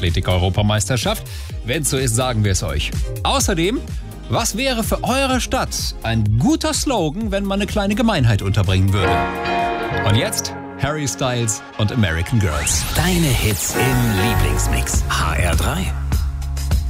Leichtathletik-Europameisterschaft? Wenn es so ist, sagen wir es euch. Außerdem, was wäre für eure Stadt ein guter Slogan, wenn man eine kleine Gemeinheit unterbringen würde? Und jetzt Harry Styles und American Girls. Deine Hits im Lieblingsmix. HR3.